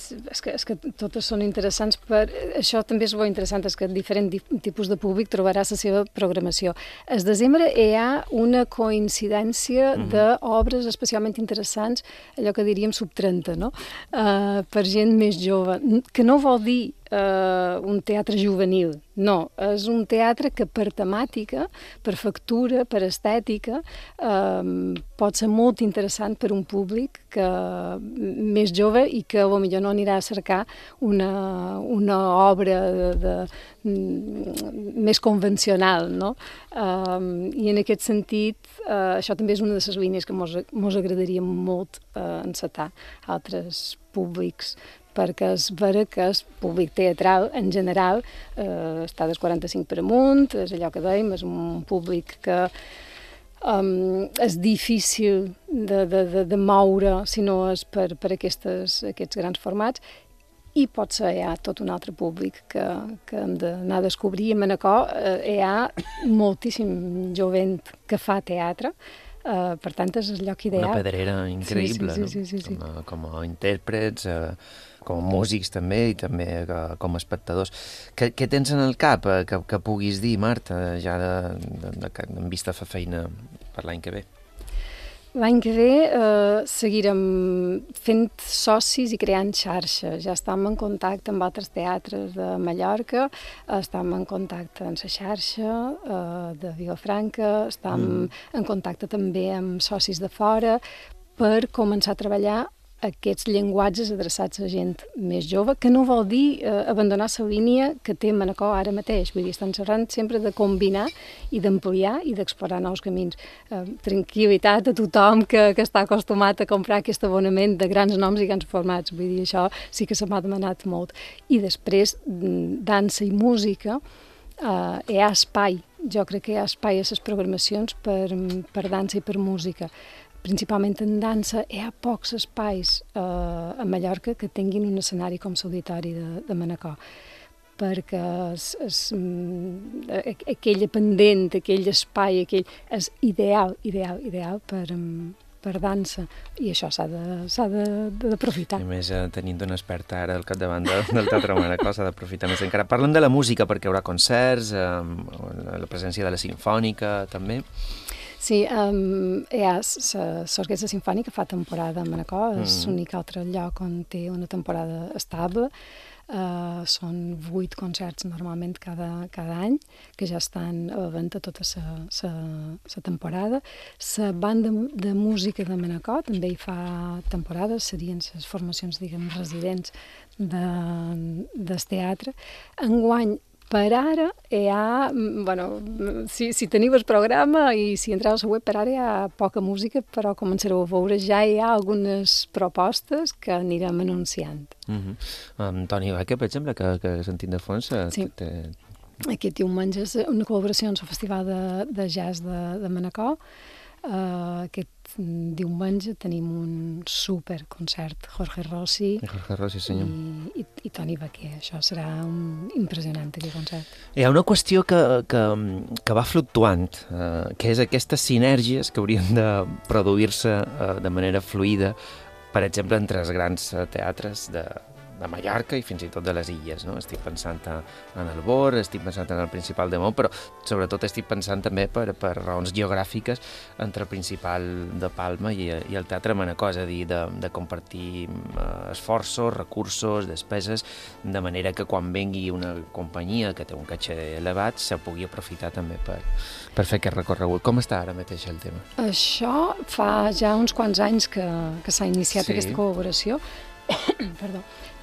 és que totes són interessants. Això també és molt interessant, és que diferent tipus de públic trobarà la seva programació. Al desembre hi ha una coincidència d'obres especialment interessants, allò que diríem sub-30, no? Per gent més jove, que no vol dir un teatre juvenil, no, és un teatre que per temàtica, per factura, per estètica, pot ser molt interessant per un públic més jove i que potser no anirà a cercar una obra més convencional, no? I en aquest sentit, això també és una de les línies que mos agradaria molt encetar a altres públics, perquè és vera que el públic teatral, en general, està dels 45 per amunt, és allò que dèiem, és un públic que és difícil de moure si no és per aquests grans formats, i potser hi ha tot un altre públic que hem d'anar a descobrir. A Manacor hi ha moltíssim jovent que fa teatre, per tant és el lloc ideal. Una pedrera increïble, sí. No? Com a intèrprets, com a músics també, i també com a espectadors. Què tens en el cap que puguis dir, Marta, ja en vista a fer feina per l'any que ve? L'any que ve seguirem fent socis i creant xarxa. Ja estem en contacte amb altres teatres de Mallorca, estem en contacte amb la xarxa de Vilafranca, estem en contacte també amb socis de fora per començar a treballar aquests llenguatges adreçats a gent més jove, que no vol dir abandonar la línia que té Manacor ara mateix. Vull dir, estan xerrant sempre de combinar i d'ampliar i d'explorar nous camins. Tranquil·litat a tothom que està acostumat a comprar aquest abonament de grans noms i grans formats. Vull dir, això sí que se m'ha demanat molt. I després, dansa i música, hi ha espai. Jo crec que hi ha espai a les programacions per dansa i per música. Principalment en dansa, hi ha pocs espais a Mallorca que tinguin un escenari com l'Auditori de Manacor, perquè aquella pendent, aquell espai, és ideal per dansa, i això s'ha d'aprofitar. I més tenint una experta ara al capdavant del Teatre Manacor, s'ha d'aprofitar més encara. Parlem de la música, perquè hi haurà concerts, la presència de la Simfònica també. Sí, hi ha l'Orquestra Simfònica, fa temporada a Manacor, és l'únic altre lloc on té una temporada estable. Són 8 concerts normalment cada any, que ja estan a la venda tota la temporada. La banda de música de Manacor també hi fa temporada, serien les formacions, diguem, residents del teatre. Enguany, per ara hi ha, si teniu el programa i si entreu a la web, per ara hi ha poca música, però començareu a veure, ja hi ha algunes propostes que anirem anunciant. Toni Baca, per exemple, que sentim de fons... Sí. Aquest diumenge és una col·laboració amb el Festival de Jazz de Manacor. Aquest diumenge tenim un superconcert, Jorge Rossi, senyor. i Toni Baquer. Això serà impressionant, aquest concert. Hi ha una qüestió que va fluctuant, que és aquestes sinergies que haurien de produir-se de manera fluida, per exemple, entre els grans teatres de Mallorca i fins i tot de les illes, no? Estic pensant en el Bor, estic pensant en el Principal de Mont, però sobretot estic pensant també per raons geogràfiques entre el Principal de Palma i el Teatre Manacor, és a dir, de compartir esforços, recursos, despeses, de manera que quan vengui una companyia que té un caché elevat se pugui aprofitar també per fer aquest recorregut. Com està ara mateix el tema? Això fa ja uns quants anys que s'ha iniciat aquesta col·laboració. Perdó.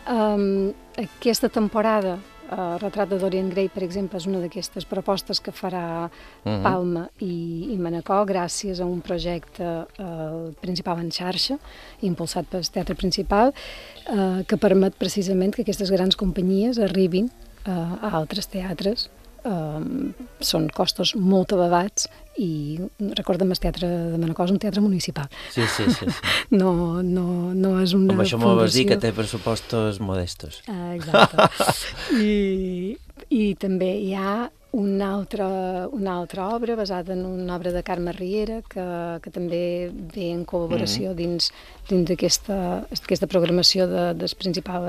Aquesta temporada, Retrat de Dorian Gray, per exemple, és una d'aquestes propostes que farà Palma i Manacor gràcies a un projecte principal en xarxa, impulsat pel Teatre Principal, que permet precisament que aquestes grans companyies arribin a altres teatres. Són costos molt elevats i recordem, el Teatre de Manacor és un teatre municipal. Sí. No és una com això m'ho vas dir, que té pressupostos modestos. Exacte. I també hi ha una altra obra basada en una obra de Carme Riera que també ve en col·laboració dins d'aquesta programació del Principal